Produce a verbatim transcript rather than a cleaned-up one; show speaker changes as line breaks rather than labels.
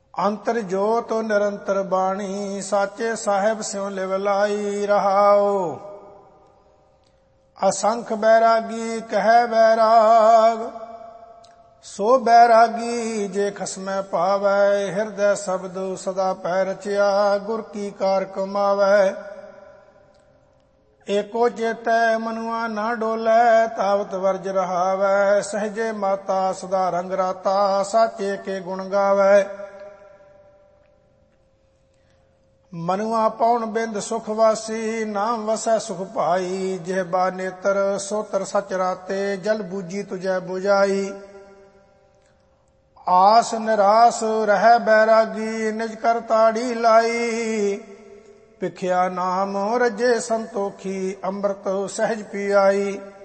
ਅੰਤਰ ਜੋਤ ਨਿਰੰਤਰ ਬਾਣੀ, ਸਾਚੇ ਸਾਹਿਬ ਸਿਉ ਲਿਵ ਲਾਈ ਰਹਾਓ। ਅਸੰਖ ਬੈਰਾਗੀ ਕਹਿ ਬੈਰਾਗ, ਸੋ ਬੈਰਾਗੀ ਜੇ ਖਸਮੈ ਪਾਵੈ। ਹਿਰਦੈ ਸ਼ਬਦ ਸਦਾ ਪੈ ਰਚਿਆ, ਗੁਰ ਕੀ ਕਾਰ ਕਮਾਵੈ। ਏਕੋ ਚੇਤੈ ਮਨੁਆ ਨਾ ਡੋਲੈ, ਤਾਵਤ ਵਰਜ ਰਹਾਵੈ। ਸਹਜੇ ਮਾਤਾ ਸਦਾ ਰੰਗ ਰਾਤਾ, ਸਾਚੇ ਕੇ ਗੁਣ ਗਾਵੈ। ਮਨੁਆ ਪਉਣ ਬਿੰਦ ਸੁਖ ਵਾਸੀ, ਨਾਮ ਵਸੈ ਸੁਖ ਭਾਈ। ਜਿਹਬਾ ਨੇਤਰ ਸੋਤਰ ਸਚ ਰਾਤੇ, ਜਲ ਬੂਝੀ ਤੁਝੈ ਬੁਝਾਈ। ਆਸ ਨਿਰਾਸ ਰਹਿ ਬੈਰਾਗੀ, ਨਿਜ ਕਰ ਤਾੜੀ ਲਾਈ। ਭਿਖਿਆ ਨਾਮ ਰਜੇ ਸੰਤੋਖੀ, ਅੰਮ੍ਰਿਤ ਸਹਿਜ ਪੀਆਈ।